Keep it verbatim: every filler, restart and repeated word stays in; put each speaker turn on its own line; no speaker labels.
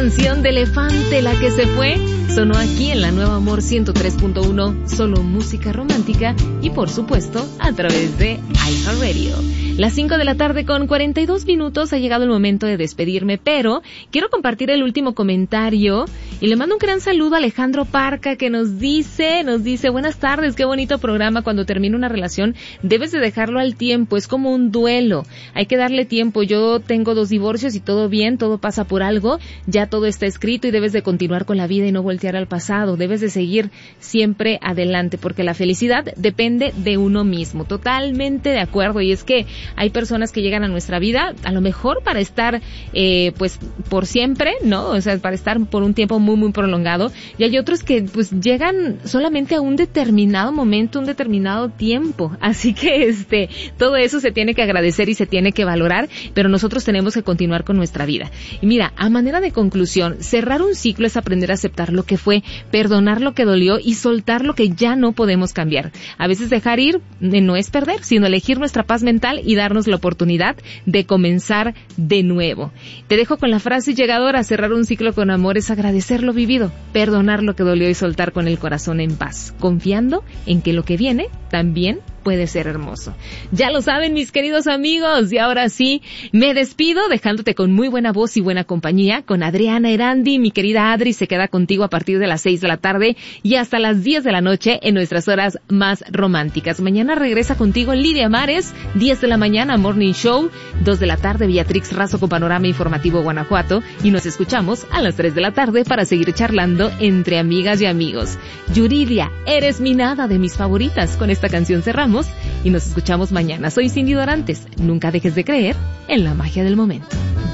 canción de Elefante, La que se fue, sonó aquí en la Nueva Amor ciento tres punto uno, solo música romántica y por supuesto a través de iHeartRadio. Las cinco de la tarde con cuarenta y dos minutos, ha llegado el momento de despedirme, pero quiero compartir el último comentario y le mando un gran saludo a Alejandro Parca, que nos dice, nos dice, buenas tardes, qué bonito programa. Cuando termina una relación debes de dejarlo al tiempo, es como un duelo, hay que darle tiempo. Yo tengo dos divorcios y todo bien, todo pasa por algo, ya todo está escrito y debes de continuar con la vida y no voltear al pasado, debes de seguir siempre adelante, porque la felicidad depende de uno mismo. Totalmente de acuerdo, y es que hay personas que llegan a nuestra vida a lo mejor para estar eh, pues por siempre, ¿no? O sea, para estar por un tiempo muy muy prolongado, y hay otros que pues llegan solamente a un determinado momento, un determinado tiempo. Así que este todo eso se tiene que agradecer y se tiene que valorar, pero nosotros tenemos que continuar con nuestra vida. Y mira, a manera de conclusión, cerrar un ciclo es aprender a aceptar lo que fue, perdonar lo que dolió y soltar lo que ya no podemos cambiar. A veces dejar ir eh, no es perder, sino elegir nuestra paz mental y darnos la oportunidad de comenzar de nuevo. Te dejo con la frase llegadora: cerrar un ciclo con amor es agradecer lo vivido, perdonar lo que dolió y soltar con el corazón en paz, confiando en que lo que viene también puede ser hermoso. Ya lo saben, mis queridos amigos, y ahora sí, me despido dejándote con muy buena voz y buena compañía con Adriana Erandi. Mi querida Adri se queda contigo a partir de las seis de la tarde y hasta las diez de la noche en nuestras horas más románticas. Mañana regresa contigo Lidia Mares, diez de la mañana Morning Show, dos de la tarde Beatrix Razo con Panorama Informativo Guanajuato, y nos escuchamos a las tres de la tarde para seguir charlando entre amigas y amigos. Yuridia, eres mi nada, de mis favoritas. Con esta canción cerramos y nos escuchamos mañana. Soy Cindy Dorantes. Nunca dejes de creer en la magia del momento.